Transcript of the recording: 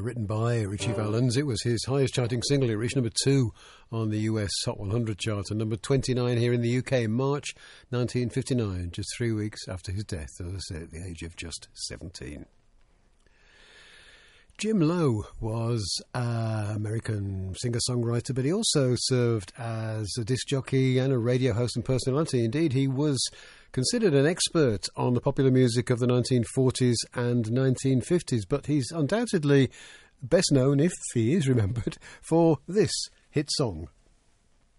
written by Ritchie Valens. It was his highest charting single. It reached number 2 on the US Hot 100 chart and number 29 here in the UK in March 1959, just 3 weeks after his death, as I say, at the age of just 17. Jim Lowe was an American singer-songwriter, but he also served as a disc jockey and a radio host and personality. Indeed, he was considered an expert on the popular music of the 1940s and 1950s, but he's undoubtedly best known, if he is remembered, for this hit song.